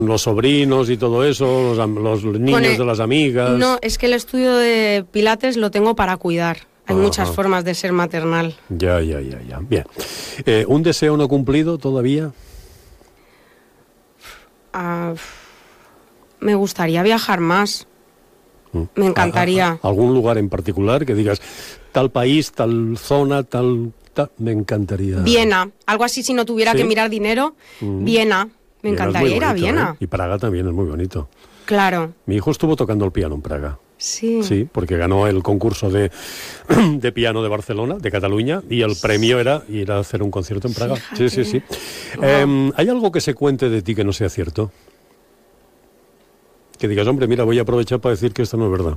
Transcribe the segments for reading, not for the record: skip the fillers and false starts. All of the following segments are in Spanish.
los sobrinos y todo eso, los niños de las amigas. No, es que el estudio de Pilates lo tengo para cuidar. Hay muchas formas de ser maternal. Ya. Bien. ¿Un deseo no cumplido todavía? Me gustaría viajar más. Me encantaría. ¿Algún lugar en particular que digas, tal país, tal zona, tal me encantaría? Viena, algo así si no tuviera que mirar dinero. Viena, me encantaría ir a Viena. Y Praga también es muy bonito. Claro. Mi hijo estuvo tocando el piano en Praga. Sí. Sí, porque ganó el concurso de piano de Barcelona, de Cataluña, y el premio era ir a hacer un concierto en Praga. Fíjate. Sí. Wow. ¿Hay algo que se cuente de ti que no sea cierto? Que digas, hombre, mira, voy a aprovechar para decir que esto no es verdad.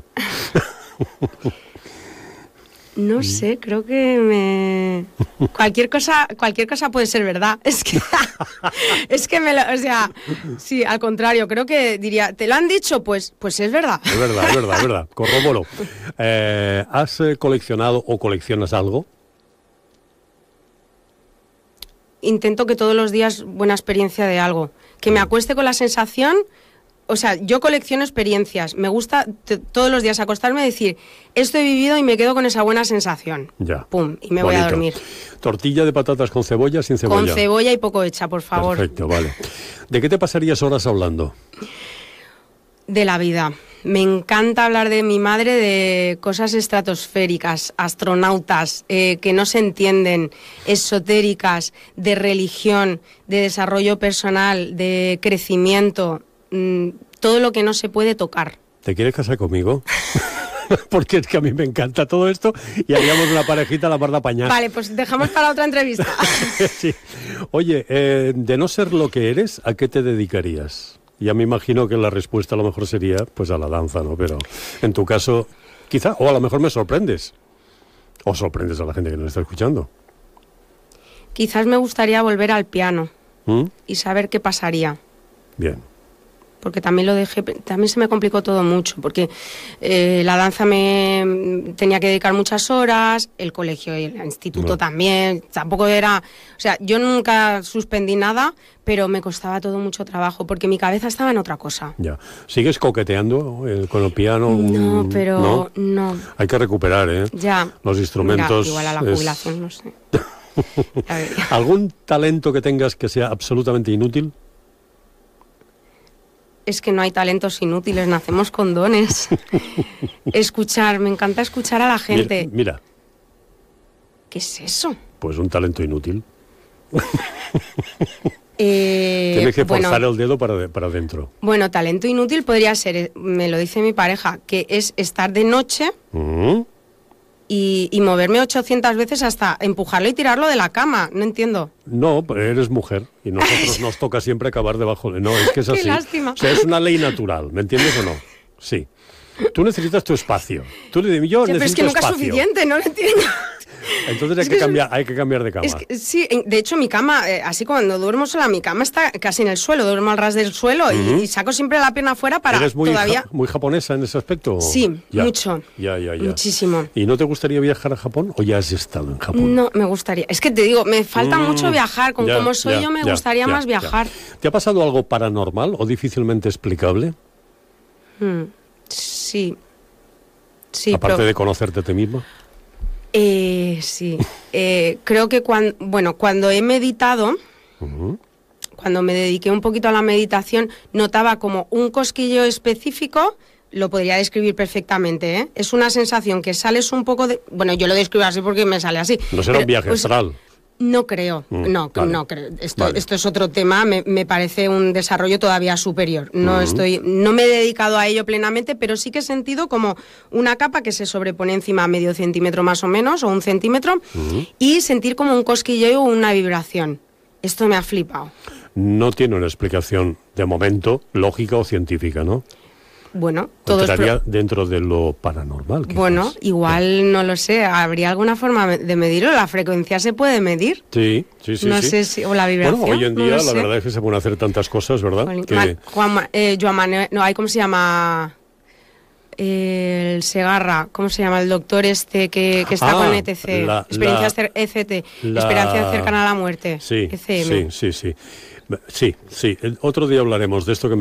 No sé, creo que cualquier cosa puede ser verdad. Es que sí, al contrario, creo que diría, ¿te lo han dicho? Pues es verdad. Es verdad. Corroboro. ¿Has coleccionado o coleccionas algo? Intento que todos los días buena experiencia de algo. Que me acueste con la sensación. O sea, yo colecciono experiencias. Me gusta todos los días acostarme y decir, esto he vivido y me quedo con esa buena sensación. Ya. Pum, y me voy a dormir. ¿Tortilla de patatas con cebolla, sin cebolla? Con cebolla y poco hecha, por favor. Perfecto, vale. ¿De qué te pasarías horas hablando? De la vida. Me encanta hablar de mi madre, de cosas estratosféricas, astronautas, que no se entienden, esotéricas, de religión, de desarrollo personal, de crecimiento, todo lo que no se puede tocar. ¿Te quieres casar conmigo? Porque es que a mí me encanta todo esto y haríamos una parejita a la barda pañal. Vale, pues dejamos para otra entrevista. Sí. Oye, de no ser lo que eres, ¿a qué te dedicarías? Ya me imagino que la respuesta a lo mejor sería pues a la danza, ¿no? Pero en tu caso, quizá, o a lo mejor me sorprendes. O sorprendes a la gente que nos está escuchando. Quizás me gustaría volver al piano y saber qué pasaría. Bien. Porque también también se me complicó todo mucho, porque la danza me tenía que dedicar muchas horas, el colegio y el instituto también, tampoco era, o sea, yo nunca suspendí nada, pero me costaba todo mucho trabajo, porque mi cabeza estaba en otra cosa. Ya. ¿Sigues coqueteando con el piano? No, pero no. Hay que recuperar, ¿eh? Ya. Los instrumentos. Mira, igual a la jubilación, no sé. ¿Algún talento que tengas que sea absolutamente inútil? Es que no hay talentos inútiles, nacemos con dones. Escuchar, me encanta escuchar a la gente. Mira. ¿Qué es eso? Pues un talento inútil. Tienes que forzar el dedo para adentro. Bueno, talento inútil podría ser, me lo dice mi pareja, que es estar de noche y moverme 800 veces hasta empujarlo y tirarlo de la cama. No entiendo. No, pero eres mujer y nosotros nos toca siempre acabar debajo de... No, es que es así. Qué lástima. O sea, es una ley natural, ¿me entiendes o no? Sí. Tú necesitas tu espacio. Yo necesito pero es que nunca espacio. Es suficiente, no lo entiendo. Entonces hay que cambiar de cama. Es que, sí, de hecho mi cama, así cuando duermo sola, mi cama está casi en el suelo, duermo al ras del suelo y saco siempre la pierna afuera para ¿Eres muy todavía... muy japonesa en ese aspecto? Sí, ya. Mucho. Ya. Muchísimo. ¿Y no te gustaría viajar a Japón o ya has estado en Japón? No, me gustaría. Es que te digo, me falta mucho viajar. Con cómo soy yo me gustaría más viajar. ¿Te ha pasado algo paranormal o difícilmente explicable? Sí. Aparte de conocerte a ti misma. Sí. Creo que cuando he meditado, cuando me dediqué un poquito a la meditación, notaba como un cosquilleo específico, lo podría describir perfectamente, ¿eh? Es una sensación que sales un poco de... Bueno, yo lo describo así porque me sale así. No será un viaje astral. No creo, no creo. Esto es otro tema, me parece un desarrollo todavía superior. No me he dedicado a ello plenamente, pero sí que he sentido como una capa que se sobrepone encima medio centímetro más o menos, o 1 centímetro, y sentir como un cosquilleo o una vibración. Esto me ha flipado. No tiene una explicación, de momento, lógica o científica, ¿no? Bueno, todo entraría dentro de lo paranormal. Quizás. Bueno, igual no lo sé. ¿Habría alguna forma de medirlo? ¿La frecuencia se puede medir? Sí. No sé si... O la vibración. Bueno, hoy en día la verdad es que se pueden hacer tantas cosas, ¿verdad? Joan Manuel... ¿cómo se llama? El Segarra. ¿Cómo se llama? El doctor este que está con ETC. Experiencia cercana a la muerte. Sí, ECM. sí. Sí, otro día hablaremos de esto que me